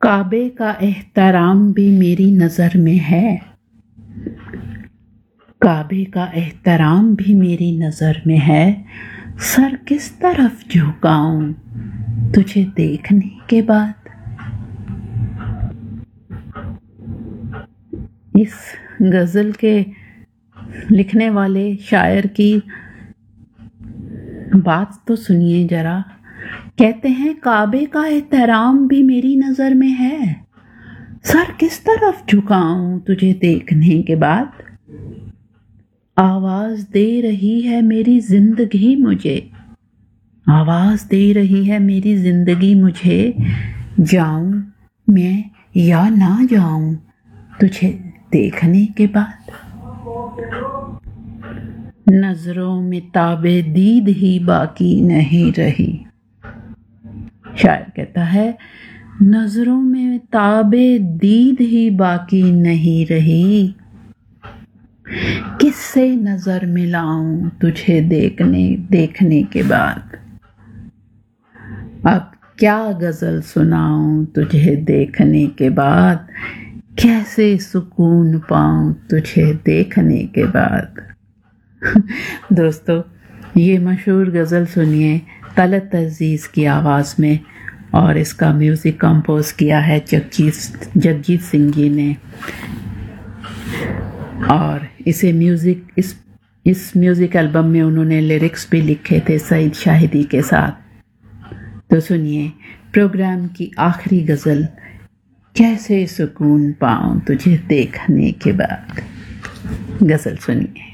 کعبے کا احترام بھی میری نظر میں ہے، کعبے کا احترام بھی میری نظر میں ہے، سر کس طرف جھکاؤں تجھے دیکھنے کے بعد۔ اس غزل کے لکھنے والے شاعر کی بات تو سنیے ذرا۔ کہتے ہیں کعبے کا احترام بھی میری نظر میں ہے، سر کس طرف جھکاؤں تجھے دیکھنے کے بعد۔ آواز دے رہی ہے میری زندگی مجھے، آواز دے رہی ہے میری زندگی مجھے، جاؤں میں یا نہ جاؤں تجھے دیکھنے کے بعد۔ نظروں میں تاب دید ہی باقی نہیں رہی، شاعر کہتا ہے نظروں میں تاب دید ہی باقی نہیں رہی، کس سے نظر ملاؤں تجھے دیکھنے کے بعد۔ اب کیا غزل سناؤں تجھے دیکھنے کے بعد، کیسے سکون پاؤں تجھے دیکھنے کے بعد۔ دوستو یہ مشہور غزل سنیے طلعت عزیز کی آواز میں، اور اس کا میوزک کمپوز کیا ہے جگجیت سنگھ جی نے، اور اسے اس میوزک البم میں انہوں نے لیرکس بھی لکھے تھے سعید شاہدی کے ساتھ۔ تو سنیے پروگرام کی آخری غزل، کیسے سکون پاؤں تجھے دیکھنے کے بعد۔ غزل سنیے۔